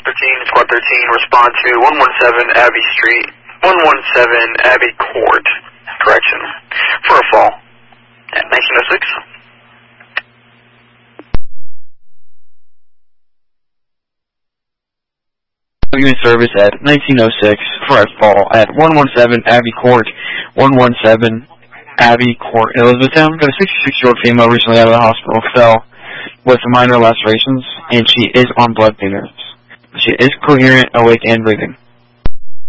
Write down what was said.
Squad 13, respond to 117 Abbey Street, 117 Abbey Court, correction, for a fall at 1906. You in service at 1906 for a fall at 117 Abbey Court, 117 Abbey Court, Elizabethtown. Got a 66-year-old female recently out of the hospital, fell with minor lacerations, and she is on blood thinners. She is coherent, awake, and breathing.